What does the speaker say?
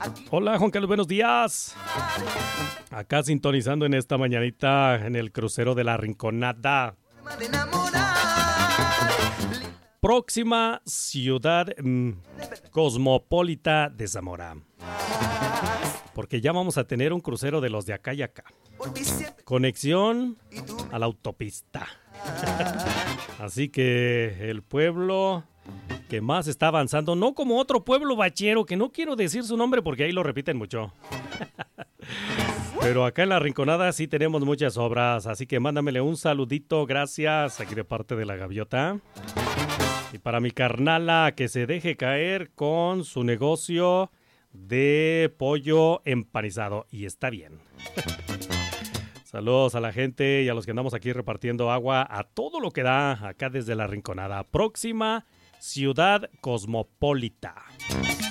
Hola Juan Carlos, buenos días. Acá sintonizando en esta mañanita en el crucero de la Rinconada. Próxima ciudad cosmopolita de Zamora. Porque ya vamos a tener un crucero de los de acá y acá. Conexión a la autopista. Así que el pueblo que más está avanzando, no como otro pueblo bachero, que no quiero decir su nombre porque ahí lo repiten mucho. Pero acá en la Rinconada sí tenemos muchas obras, así que mándamele un saludito, gracias, aquí de parte de la Gaviota. Y para mi carnala, que se deje caer con su negocio de pollo empanizado, y está bien. Saludos a la gente y a los que andamos aquí repartiendo agua a todo lo que da acá desde la Rinconada. Próxima ciudad cosmopolita.